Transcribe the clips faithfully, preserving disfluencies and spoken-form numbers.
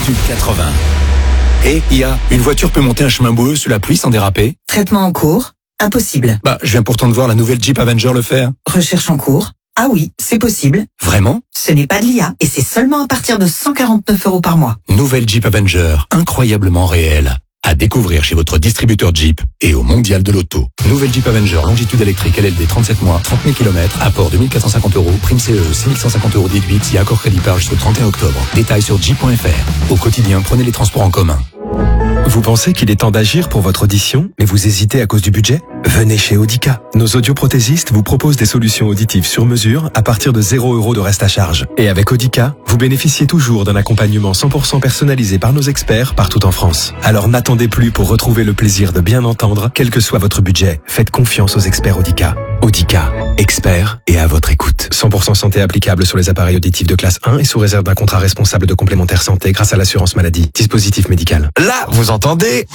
Altitude quatre-vingts. Et I A, une voiture peut monter un chemin boueux sous la pluie sans déraper? Traitement en cours. Impossible. Bah, je viens pourtant de voir la nouvelle Jeep Avenger le faire. Recherche en cours. Ah oui, c'est possible. Vraiment? Ce n'est pas de l'I A et c'est seulement à partir de cent quarante-neuf euros par mois. Nouvelle Jeep Avenger, incroyablement réelle. À découvrir chez votre distributeur Jeep et au mondial de l'auto. Nouvelle Jeep Avenger, longitude électrique L L D trente-sept mois, trente mille kilomètres, apport deux mille quatre cent cinquante euros, prime C E, six mille cent cinquante euros déduite, si accord crédit par jusqu'au trente et un octobre. Détails sur jeep point f r. Au quotidien, prenez les transports en commun. Vous pensez qu'il est temps d'agir pour votre audition, mais vous hésitez à cause du budget? Venez chez Audica. Nos audioprothésistes vous proposent des solutions auditives sur mesure à partir de zéro euro de reste à charge. Et avec Audica, vous bénéficiez toujours d'un accompagnement cent pour cent personnalisé par nos experts partout en France. Alors n'attendez plus pour retrouver le plaisir de bien entendre, quel que soit votre budget. Faites confiance aux experts Audica. Audica, experts et à votre écoute. cent pour cent santé applicable sur les appareils auditifs de classe un et sous réserve d'un contrat responsable de complémentaire santé grâce à l'assurance maladie. Dispositif médical. Là, vous entendez?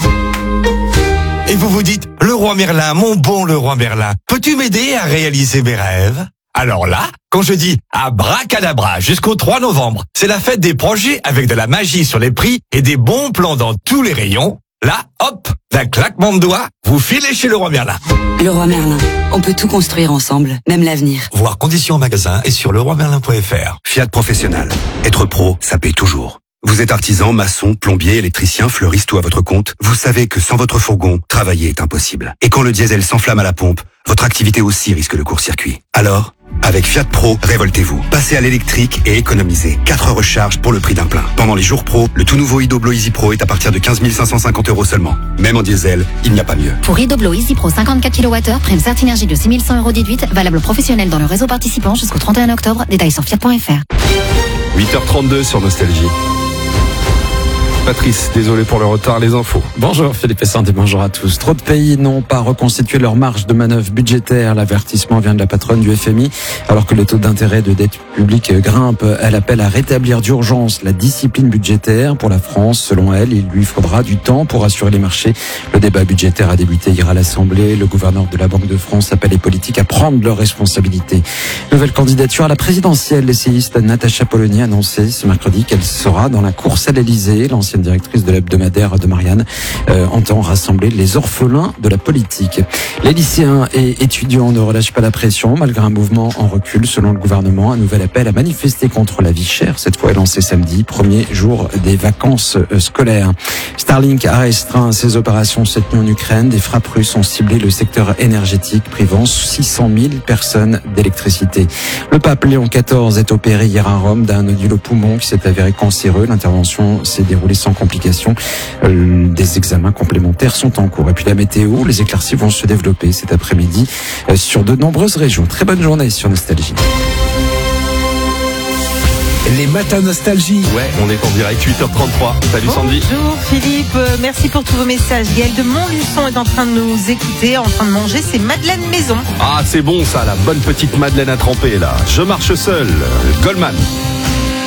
Et vous vous dites, Leroy Merlin, mon bon Leroy Merlin, peux-tu m'aider à réaliser mes rêves? Alors là, quand je dis abracadabra jusqu'au trois novembre, c'est la fête des projets avec de la magie sur les prix et des bons plans dans tous les rayons. Là, hop, d'un claquement de doigts, vous filez chez Leroy Merlin. Leroy Merlin, on peut tout construire ensemble, même l'avenir. Voir conditions en magasin et sur leroy merlin point f r. Fiat Professionnel. Être pro, ça paye toujours. Vous êtes artisan, maçon, plombier, électricien, fleuriste ou à votre compte, vous savez que sans votre fourgon, travailler est impossible. Et quand le diesel s'enflamme à la pompe, votre activité aussi risque le court-circuit. Alors, avec Fiat Pro, révoltez-vous. Passez à l'électrique et économisez. quatre recharges pour le prix d'un plein. Pendant les jours pro, le tout nouveau Idoblo Easy Pro est à partir de quinze mille cinq cent cinquante euros seulement. Même en diesel, il n'y a pas mieux. Pour Idoblo Easy Pro cinquante-quatre kilowattheures, prime Certinergie de six mille cent euros déduite, valable professionnel dans le réseau participant jusqu'au trente et un octobre. Détails sur fiat point f r. huit heures trente-deux sur Nostalgie. Patrice, désolé pour le retard, les infos. Bonjour Philippe et Sandy, bonjour à tous. Trop de pays n'ont pas reconstitué leur marge de manœuvre budgétaire. L'avertissement vient de la patronne du F M I. Alors que le taux d'intérêt de dette publique grimpe, elle appelle à rétablir d'urgence la discipline budgétaire. Pour la France, selon elle, il lui faudra du temps pour assurer les marchés. Le débat budgétaire a débuté hier à l'Assemblée. Le gouverneur de la Banque de France appelle les politiques à prendre leurs responsabilités. Nouvelle candidature à la présidentielle. L'essayiste Natacha Polony a annoncé ce mercredi qu'elle sera dans la course à l'Élysée. L'ancienne directrice de l'hebdomadaire de Marianne euh, entend rassembler les orphelins de la politique. Les lycéens et étudiants ne relâchent pas la pression malgré un mouvement en recul. Selon le gouvernement, un nouvel appel à manifester contre la vie chère, cette fois est lancé samedi, premier jour des vacances euh, scolaires. Starlink a restreint ses opérations cette nuit en Ukraine. Des frappes russes ont ciblé le secteur énergétique, privant six cent mille personnes d'électricité. Le pape Léon quatorze est opéré hier à Rome d'un nodule au poumon qui s'est avéré cancéreux. L'intervention s'est déroulée sans complications. Euh, des examens complémentaires sont en cours. Et puis la météo, les éclaircies vont se développer cet après-midi euh, sur de nombreuses régions. Très bonne journée sur Nostalgie. Les matins Nostalgie. Ouais, on est en direct, huit heures trente-trois. Salut Sandy. Bonjour Philippe, euh, merci pour tous vos messages. Gaël de Montluçon est en train de nous écouter, en train de manger ses madeleines maison. Ah, c'est bon ça, la bonne petite madeleine à tremper là. Je marche seul. Goldman.